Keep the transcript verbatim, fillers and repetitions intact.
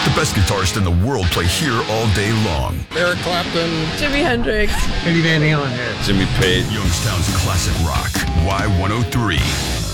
The best guitarists in the world play here all day long. Eric Clapton. Jimi Hendrix. Eddie Van Halen here. Jimmy Page. Youngstown's classic rock. Y one oh three.